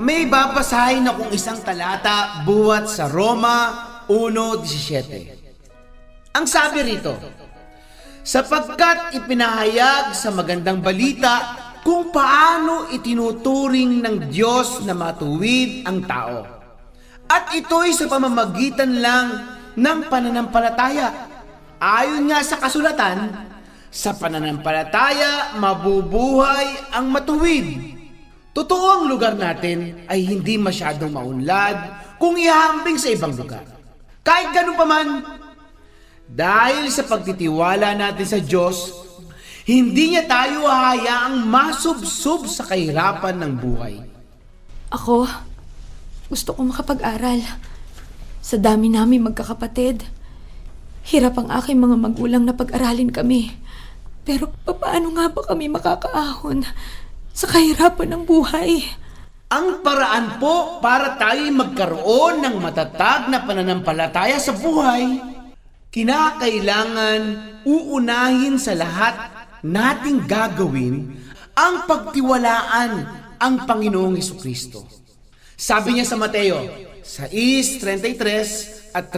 May babasahin akong isang talata buhat sa Roma 1:17. Ang sabi rito, sapagkat ipinahayag sa magandang balita kung paano itinuturing ng Diyos na matuwid ang tao. At ito'y sa pamamagitan lang ng pananampalataya. Ayon nga sa kasulatan, sa pananampalataya mabubuhay ang matuwid. Totoo ang lugar natin ay hindi masyadong maunlad kung ihambing sa ibang lugar. Kahit ganun pa man, dahil sa pagtitiwala natin sa Diyos, hindi niya tayo hahayaang masubsob sa kahirapan ng buhay. Ako, gusto ko makapag-aral. Sa dami namin magkakapatid, hirap ang aking mga magulang na pag-aralin kami. Pero paano nga ba kami makakaahon sa kahirapan ng buhay? Ang paraan po para tayo magkaroon ng matatag na pananampalataya sa buhay, kinakailangan uunahin sa lahat nating gagawin ang pagtiwalaan ang Panginoong Hesukristo. Sabi niya sa Mateo 6:33 at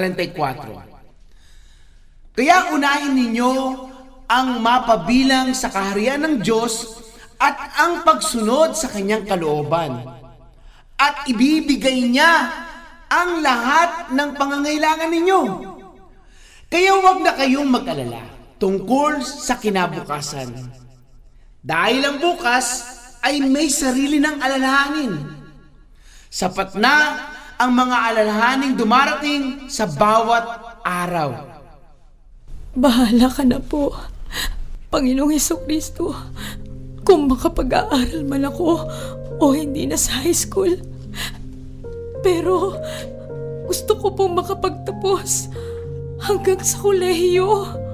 34. Kaya unahin ninyo ang mapabilang sa kaharian ng Diyos at ang pagsunod sa kanyang kalooban. At ibibigay niya ang lahat ng pangangailangan ninyo. Kaya huwag na kayong mag-alala tungkol sa kinabukasan. Dahil ang bukas ay may sarili ng alalahanin. Sapat na ang mga alalahaning dumarating sa bawat araw. Bahala ka na po, Panginoong Hesukristo. Kung makapag-aaral man ako o hindi na sa high school. Pero gusto ko pong makapagtapos hanggang sa kolehiyo.